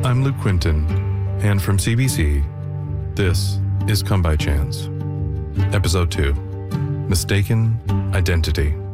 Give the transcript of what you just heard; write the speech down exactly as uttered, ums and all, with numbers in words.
I'm Luke Quinton, and from C B C, this is Come By Chance. Episode two, Mistaken Identity.